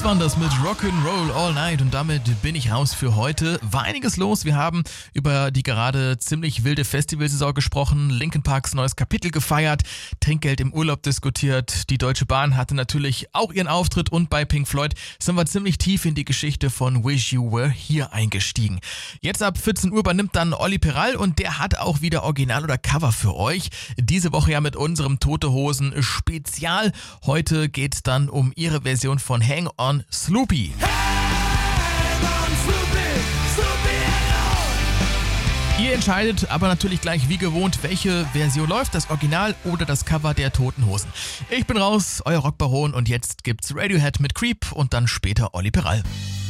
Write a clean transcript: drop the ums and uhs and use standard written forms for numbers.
Kiss waren das mit Rock'n'Roll All Night und damit bin ich raus für heute. War einiges los. Wir haben über die gerade ziemlich wilde Festivalsaison gesprochen, Linkin Parks neues Kapitel gefeiert, Trinkgeld im Urlaub diskutiert. Die Deutsche Bahn hatte natürlich auch ihren Auftritt und bei Pink Floyd sind wir ziemlich tief in die Geschichte von Wish You Were Here eingestiegen. Jetzt ab 14 Uhr übernimmt dann Olli Peral und der hat auch wieder Original oder Cover für euch. Diese Woche ja mit unserem Tote Hosen Spezial. Heute geht's dann um ihre Version von Hang on Sloopy. Ihr entscheidet aber natürlich gleich wie gewohnt, welche Version läuft, das Original oder das Cover der Toten Hosen. Ich bin raus, euer Rockbaron und jetzt gibt's Radiohead mit Creep und dann später Olli Peral.